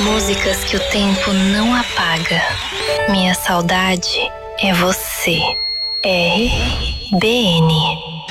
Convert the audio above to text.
Músicas que o tempo não apaga. Minha saudade é você. RBN.